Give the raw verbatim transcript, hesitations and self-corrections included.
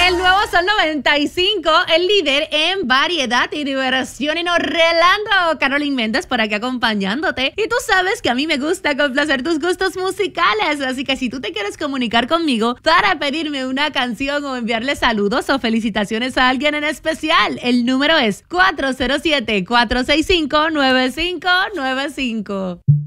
El nuevo Sol noventa y cinco, el líder en variedad y diversión. Y no relando, Carolyn Méndez por aquí acompañándote. Y tú sabes que a mí me gusta complacer tus gustos musicales. Así que si tú te quieres comunicar conmigo para pedirme una canción o enviarle saludos o felicitaciones a alguien en especial, el número es cuatro cero siete, cuatro seis cinco, nueve cinco nueve cinco.